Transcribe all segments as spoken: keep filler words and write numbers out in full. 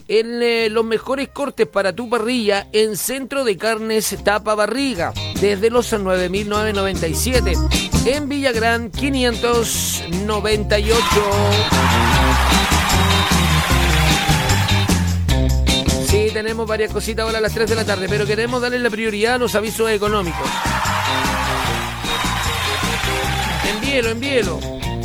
en eh, los mejores cortes para tu parrilla en Centro de Carnes Tapa Barriga, desde los nueve mil novecientos noventa y siete, en Villagrán quinientos noventa y ocho. Sí, tenemos varias cositas ahora a las tres de la tarde, pero queremos darle la prioridad a los avisos económicos. Envíelo, envíelo.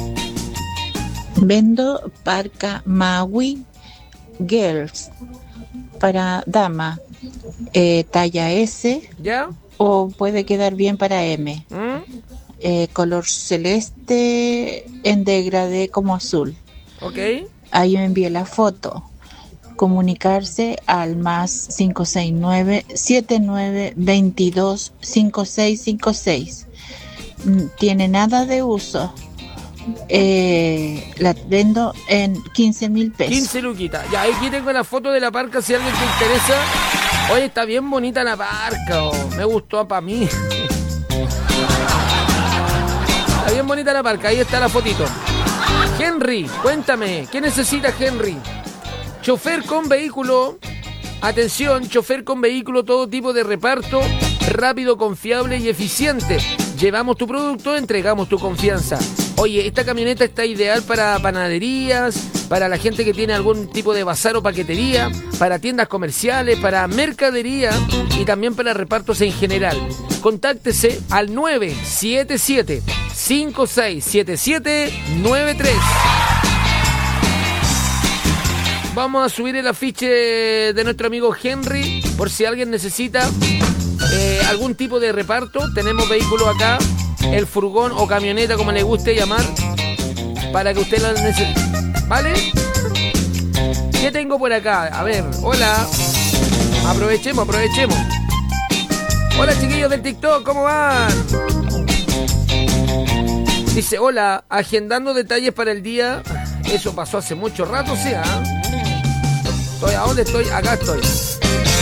Vendo parca Maui Girls para dama, eh, talla S. ¿Ya? O puede quedar bien para M. ¿Mm? Eh, color celeste en degradé como azul. Ok. Ahí me envié la foto. Comunicarse al más cinco seis nueve, siete nueve dos dos, cinco seis cinco seis. Tiene nada de uso. Eh, la vendo en quince mil pesos. quince luquitas. Ya, aquí tengo la foto de la parca si a alguien te interesa. Oye, está bien bonita la parca. Oh. Me gustó para mí. Está bien bonita la parca. Ahí está la fotito. Henry, cuéntame, ¿qué necesita Henry? Chofer con vehículo. Atención, chofer con vehículo, todo tipo de reparto. Rápido, confiable y eficiente. Llevamos tu producto, entregamos tu confianza. Oye, esta camioneta está ideal para panaderías, para la gente que tiene algún tipo de bazar o paquetería, para tiendas comerciales, para mercadería y también para repartos en general. Contáctese al nueve siete siete, cinco seis siete siete, nueve tres. Vamos a subir el afiche de nuestro amigo Henry por si alguien necesita eh, algún tipo de reparto. Tenemos vehículos acá, el furgón o camioneta, como le guste llamar, para que usted la necesite. ¿Vale? ¿Qué tengo por acá? A ver, hola. Aprovechemos, aprovechemos. Hola, chiquillos del TikTok, ¿cómo van? Dice, hola, agendando detalles para el día. Eso pasó hace mucho rato, o sea. ¿Estoy a dónde estoy? Acá estoy.